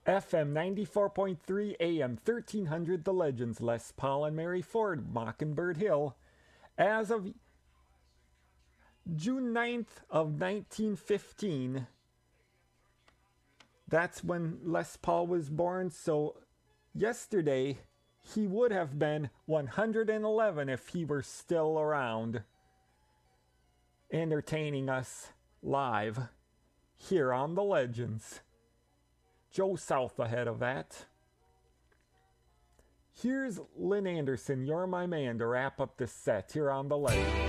FM 94.3 AM 1300 The Legends, Les Paul and Mary Ford, Mockingbird Hill. As of June 9th of 1915, that's when Les Paul was born, so yesterday he would have been 111 if he were still around, entertaining us live here on The Legends. Joe South ahead of that. Here's Lynn Anderson, You're My Man, to wrap up this set here on The Legends.